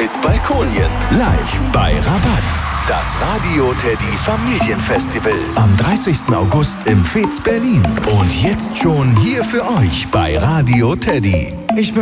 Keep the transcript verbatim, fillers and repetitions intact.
mit Balkonien. Live bei Rabatz. Das Radio Teddy Familienfestival. Am dreißigsten August im Fez Berlin. Und jetzt schon hier für euch bei Radio Teddy. Ich bin